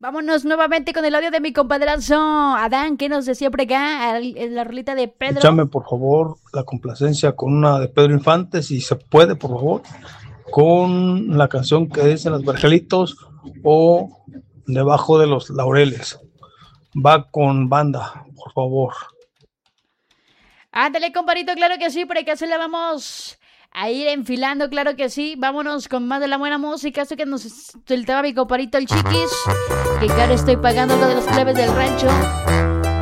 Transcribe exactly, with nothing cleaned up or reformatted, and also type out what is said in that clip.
Vámonos nuevamente con el audio de mi compadreazo Adán, que nos decía por acá en la rolita de Pedro. Échame por favor la complacencia con una de Pedro Infante, si se puede, por favor, con la canción que dicen los Vergelitos o Debajo de los Laureles. Va con banda, por favor. Ándale, compadrito, claro que sí, por acá se la vamos a ir enfilando, claro que sí. Vámonos con más de la buena música. Esto que nos soltaba mi compadrito el Chiquis, que claro estoy pagando lo de los plebes del rancho.